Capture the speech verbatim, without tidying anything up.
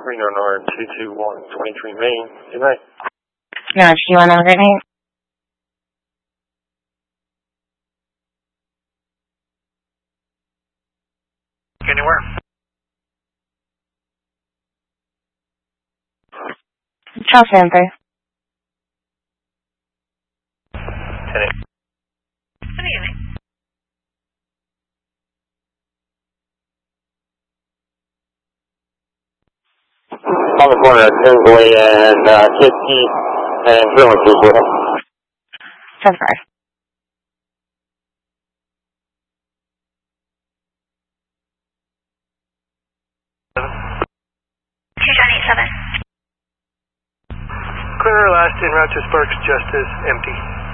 Reno Nord two two one twenty-three Main. Good night. No, do you want to have a great night? Anywhere? Charles Center. ten eight. Good evening. On the corner of Tinsley and uh, Kiski and Truman Street. ten five. two John eight seven. Clear last in Rochester Sparks, just as empty.